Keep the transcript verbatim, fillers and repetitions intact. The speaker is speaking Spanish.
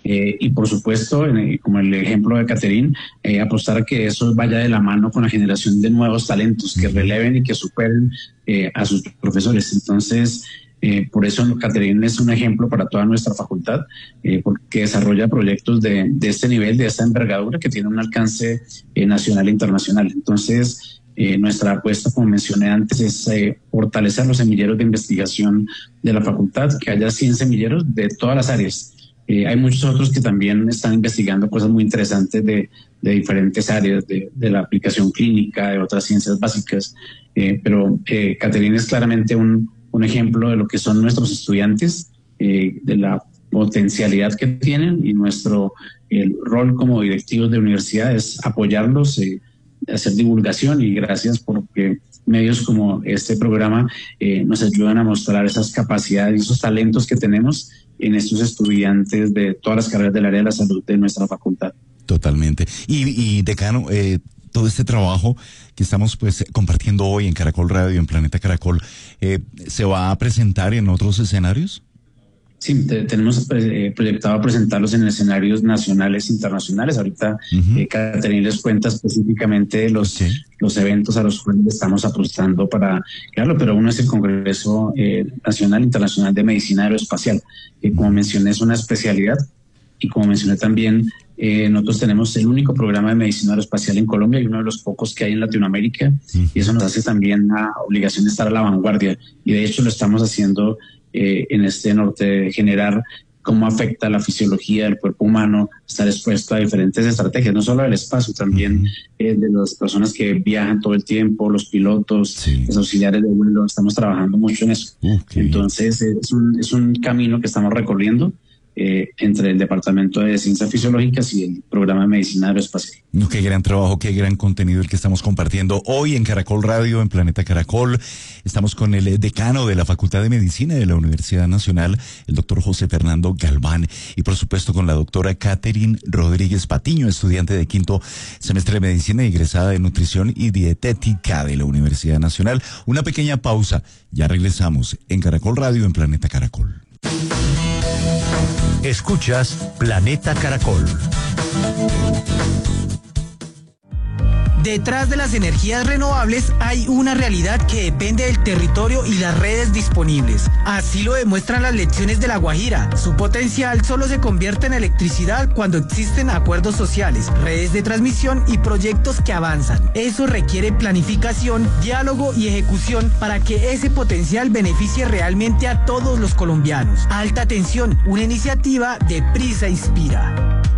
Eh, y por supuesto, eh, como el ejemplo de Catherine, eh, apostar a que eso vaya de la mano con la generación de nuevos talentos que releven y que superen eh, a sus profesores. Entonces, eh, por eso Catherine es un ejemplo para toda nuestra facultad, eh, porque desarrolla proyectos de, de este nivel, de esta envergadura, que tiene un alcance eh, nacional e internacional. Entonces, Eh, nuestra apuesta, como mencioné antes, es eh, fortalecer los semilleros de investigación de la facultad, que haya cien semilleros de todas las áreas. Eh, hay muchos otros que también están investigando cosas muy interesantes de, de diferentes áreas, de, de la aplicación clínica, de otras ciencias básicas, eh, pero eh, Catherine es claramente un, un ejemplo de lo que son nuestros estudiantes, eh, de la potencialidad que tienen, y nuestro el rol como directivos de universidad es apoyarlos, eh, hacer divulgación, y gracias porque medios como este programa eh, nos ayudan a mostrar esas capacidades y esos talentos que tenemos en estos estudiantes de todas las carreras del área de la salud de nuestra facultad. Totalmente. Y, y decano, eh, todo este trabajo que estamos pues compartiendo hoy en Caracol Radio, en Planeta Caracol, eh, ¿se va a presentar en otros escenarios? Sí, te, tenemos eh, proyectado presentarlos en escenarios nacionales e internacionales. Ahorita uh-huh. eh, Catherine les cuenta específicamente los, okay. los eventos a los cuales estamos apostando para crearlo, pero uno es el Congreso eh, Nacional e Internacional de Medicina Aeroespacial, que como mencioné es una especialidad, y como mencioné también, eh, nosotros tenemos el único programa de medicina aeroespacial en Colombia y uno de los pocos que hay en Latinoamérica, uh-huh. y eso nos hace también la obligación de estar a la vanguardia, y de hecho lo estamos haciendo Eh, en este norte, generar cómo afecta la fisiología del cuerpo humano, estar expuesto a diferentes estrategias, no solo del espacio, también uh-huh. eh, de las personas que viajan todo el tiempo, los pilotos, sí. los auxiliares de vuelo. Estamos trabajando mucho en eso. Okay. Entonces eh, es, un, es un camino que estamos recorriendo eh, entre el Departamento de Ciencias Fisiológicas y el Programa de Medicina Aeroespacial. No, qué gran trabajo, qué gran contenido el que estamos compartiendo hoy en Caracol Radio, en Planeta Caracol. Estamos con el decano de la Facultad de Medicina de la Universidad Nacional, el doctor José Fernando Galván, y por supuesto con la doctora Catherine Rodríguez Patiño, estudiante de quinto semestre de Medicina, egresada de Nutrición y Dietética de la Universidad Nacional. Una pequeña pausa, ya regresamos en Caracol Radio, en Planeta Caracol. Escuchas Planeta Caracol. Detrás de las energías renovables hay una realidad que depende del territorio y las redes disponibles. Así lo demuestran las lecciones de La Guajira. Su potencial solo se convierte en electricidad cuando existen acuerdos sociales, redes de transmisión y proyectos que avanzan. Eso requiere planificación, diálogo y ejecución para que ese potencial beneficie realmente a todos los colombianos. Alta Tensión, una iniciativa de Prisa Inspira.